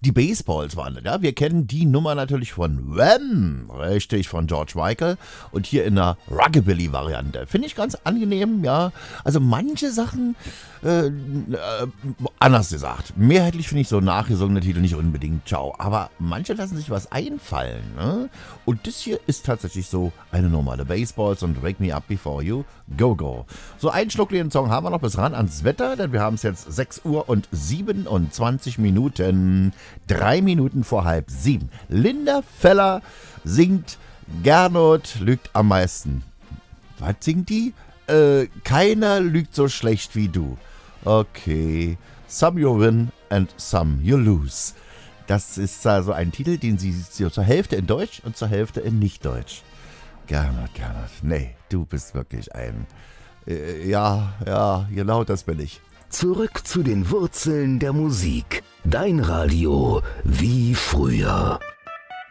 Die Baseballs waren das, ja. Wir kennen die Nummer natürlich von Wham, richtig, von George Michael. Und hier in einer Rockabilly-Variante. Finde ich ganz angenehm, ja. Also manche Sachen, anders gesagt, mehrheitlich finde ich so nachgesungene Titel nicht unbedingt ciao. Aber manche lassen sich was einfallen, ne? Und das hier ist tatsächlich so eine normale Baseballs und Wake Me Up Before You Go Go. So einen schnuckligen Song haben wir noch bis ran ans Wetter, denn wir haben es jetzt 6 Uhr und 27 Minuten. 3 Minuten vor halb 7. Linda Feller singt Gernot lügt am meisten. Was singt die? Keiner lügt so schlecht wie du. Okay. Some you win and some you lose. Das ist also ein Titel, den sie zur Hälfte in Deutsch und zur Hälfte in Nicht-Deutsch. Gernot. Nee, du bist wirklich ein... ja, genau das bin ich. Zurück zu den Wurzeln der Musik. Dein Radio wie früher.